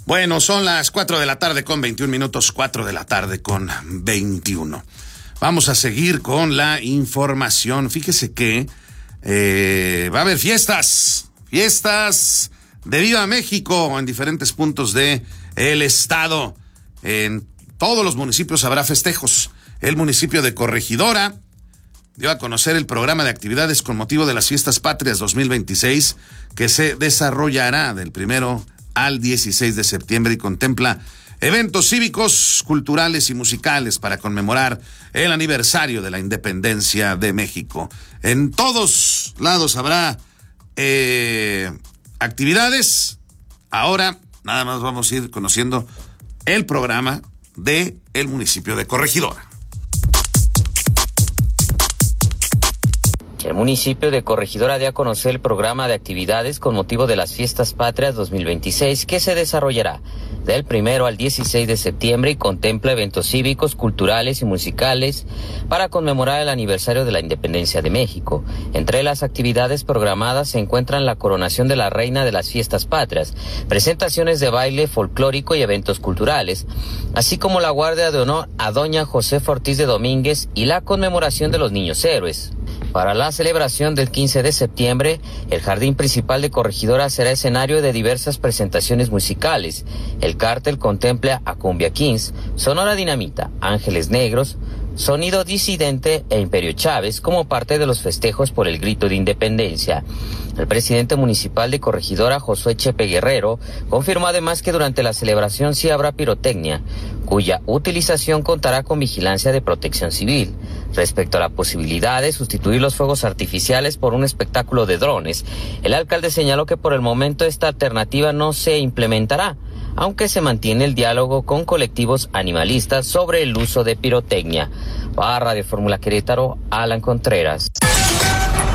Bueno, son las 4 de la tarde con 21 minutos, 4 de la tarde con 21. Vamos a seguir con la información. Fíjese que va a haber fiestas de Viva México en diferentes puntos de el estado. En todos los municipios habrá festejos. El municipio de Corregidora dio a conocer el programa de actividades con motivo de las Fiestas Patrias 2026 que se desarrollará del 1 al 16 de septiembre y contempla eventos cívicos, culturales y musicales para conmemorar el aniversario de la independencia de México. En todos lados habrá actividades. Ahora nada más vamos a ir conociendo el programa de el municipio de Corregidora. El municipio de Corregidora dio a conocer el programa de actividades con motivo de las Fiestas Patrias 2026 que se desarrollará del 1 al 16 de septiembre y contempla eventos cívicos, culturales y musicales para conmemorar el aniversario de la independencia de México. Entre las actividades programadas se encuentran la coronación de la reina de las Fiestas Patrias, presentaciones de baile folclórico y eventos culturales, así como la guardia de honor a doña Josefa Ortiz de Domínguez y la conmemoración de los niños héroes. Para la celebración del 15 de septiembre, el jardín principal de Corregidora será escenario de diversas presentaciones musicales. El cártel contempla a Cumbia Kings, Sonora Dinamita, Ángeles Negros, Sonido Disidente e Imperio Chávez como parte de los festejos por el grito de independencia. El presidente municipal de Corregidora, Josué Chepe Guerrero, confirmó además que durante la celebración sí habrá pirotecnia, cuya utilización contará con vigilancia de Protección Civil. Respecto a la posibilidad de sustituir los fuegos artificiales por un espectáculo de drones, el alcalde señaló que por el momento esta alternativa no se implementará, aunque se mantiene el diálogo con colectivos animalistas sobre el uso de pirotecnia. Para Radio Fórmula Querétaro, Alan Contreras.